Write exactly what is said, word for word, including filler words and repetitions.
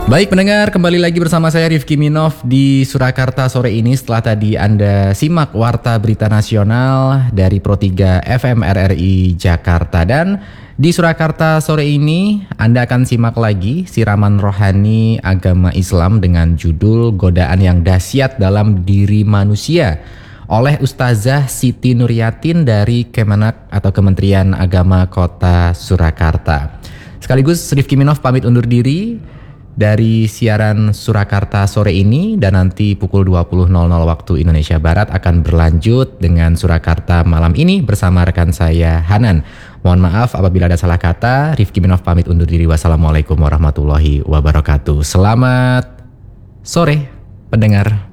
Baik pendengar, kembali lagi bersama saya Rifki Minov di Surakarta sore ini. Setelah tadi Anda simak Warta Berita Nasional dari Pro tiga F M R R I Jakarta. Dan di Surakarta sore ini Anda akan simak lagi siraman rohani agama Islam dengan judul Godaan yang Dahsyat dalam Diri Manusia oleh Ustazah Siti Nuryatin dari Kemenak atau Kementerian Agama Kota Surakarta. Sekaligus Rifki Minov pamit undur diri dari siaran Surakarta sore ini, dan nanti pukul dua puluh waktu Indonesia Barat akan berlanjut dengan Surakarta malam ini bersama rekan saya Hanan. Mohon maaf apabila ada salah kata. Rifki Minov pamit undur diri. Wassalamualaikum warahmatullahi wabarakatuh. Selamat sore pendengar.